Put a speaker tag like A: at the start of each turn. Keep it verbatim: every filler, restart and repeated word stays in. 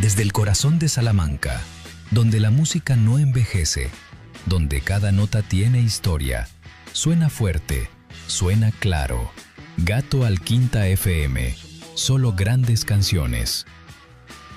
A: Desde el corazón de Salamanca, donde la música no envejece, donde cada nota tiene historia, suena fuerte, suena claro. Gato Alquinta F M, solo grandes canciones.